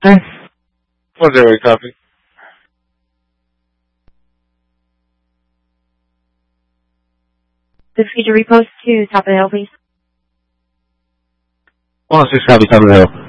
108 copy. The future repost to top of the hill, please. 106 copy, top of the hill.